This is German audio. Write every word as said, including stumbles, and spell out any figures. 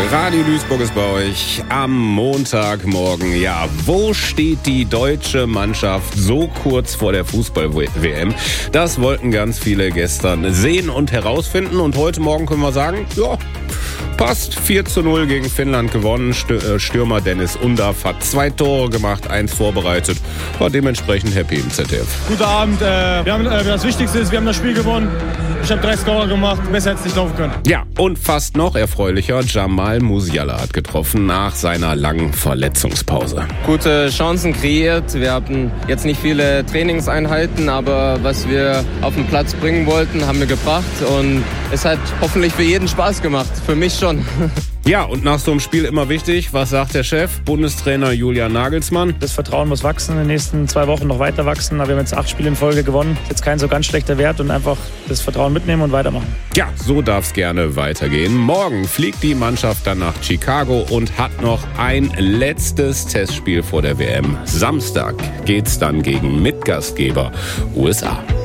Radio Duisburg ist bei euch am Montagmorgen. Ja, wo steht die deutsche Mannschaft so kurz vor der Fußball-W M? Das wollten ganz viele gestern sehen und herausfinden. Und heute Morgen können wir sagen, ja, passt. vier zu null gegen Finnland gewonnen. Stürmer Dennis Undaff hat zwei Tore gemacht, eins vorbereitet. War dementsprechend happy im Z D F. Guten Abend. Äh, wir haben, äh, das Wichtigste ist, wir haben das Spiel gewonnen. Ich habe drei Scorer gemacht. Besser hätte es nicht laufen können. Ja, und fast noch erfreulicher, Jamal Musiala hat getroffen nach seiner langen Verletzungspause. Gute Chancen kreiert. Wir hatten jetzt nicht viele Trainingseinheiten, aber was wir auf den Platz bringen wollten, haben wir gebracht. Und es hat hoffentlich für jeden Spaß gemacht. Für mich schon. Ja, und nach so einem Spiel immer wichtig, was sagt der Chef? Bundestrainer Julian Nagelsmann. Das Vertrauen muss wachsen, in den nächsten zwei Wochen noch weiter wachsen. Aber wir haben jetzt acht Spiele in Folge gewonnen. Ist jetzt kein so ganz schlechter Wert und einfach das Vertrauen mitnehmen und weitermachen. Ja, so darf es gerne weitergehen. Morgen fliegt die Mannschaft dann nach Chicago und hat noch ein letztes Testspiel vor der W M. Samstag geht's dann gegen Mitgastgeber U S A.